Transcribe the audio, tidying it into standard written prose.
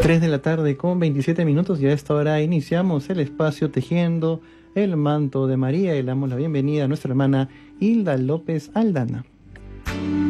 3 de la tarde con 27 minutos y a esta hora iniciamos el espacio tejiendo el manto de María y le damos la bienvenida a nuestra hermana Hilda López Aldana.